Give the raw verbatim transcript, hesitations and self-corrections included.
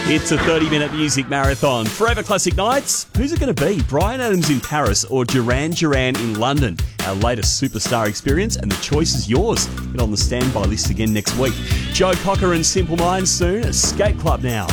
It's a thirty-minute music marathon. Forever Classic Nights. Who's it going to be? Bryan Adams in Paris or Duran Duran in London? Our latest superstar experience, and the choice is yours. Get on the standby list again next week. Joe Cocker and Simple Minds soon. Escape Club now.